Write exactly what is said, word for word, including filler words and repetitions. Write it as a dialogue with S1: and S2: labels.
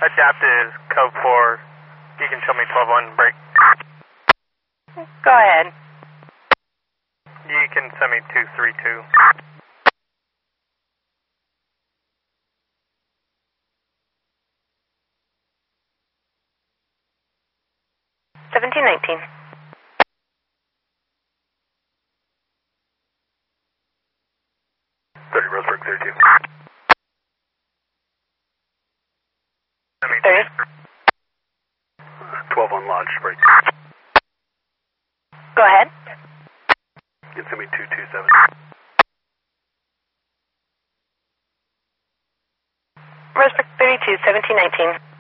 S1: Adaptive code four. You can show me twelve one break.
S2: Go ahead.
S1: You can send me two three two.
S2: seventeen nineteen.
S1: thirty Roseburg thirty-two.
S2: thirty.
S1: twelve on Lodge break.
S2: Go ahead.
S1: You can send me two two seven.
S2: Roseburg thirty-two, seventeen nineteen.